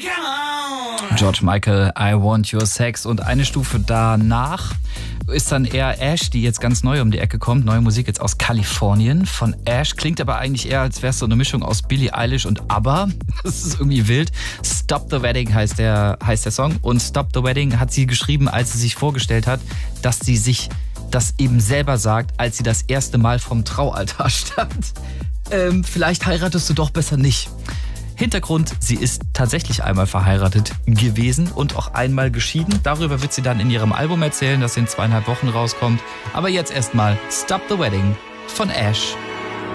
George Michael, I Want Your Sex. Und eine Stufe danach ist dann eher Ash, die jetzt ganz neu um die Ecke kommt. Neue Musik jetzt aus Kalifornien von Ash. Klingt aber eigentlich eher, als wäre es so eine Mischung aus Billie Eilish und ABBA. Das ist irgendwie wild. Stop the Wedding heißt der Song. Und Stop the Wedding hat sie geschrieben, als sie sich vorgestellt hat, dass sie sich das eben selber sagt, als sie das erste Mal vom Traualtar stand. Vielleicht heiratest du doch besser nicht. Hintergrund, sie ist tatsächlich einmal verheiratet gewesen und auch einmal geschieden. Darüber wird sie dann in ihrem Album erzählen, das in 2,5 Wochen rauskommt. Aber jetzt erstmal Stop the Wedding von Ash.